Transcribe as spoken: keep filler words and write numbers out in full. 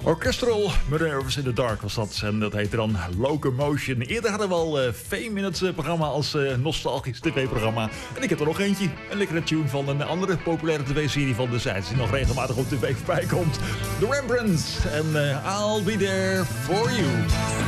Orchestral Murders in the Dark was dat. En dat heette dan Locomotion. Eerder hadden we al uh, Fame in het uh, programma als uh, nostalgisch tv-programma. En ik heb er nog eentje. Een lekkere tune van een andere populaire tv-serie van de Zijds die nog regelmatig op tv voorbij komt. The Rembrandts. En uh, I'll Be There For You.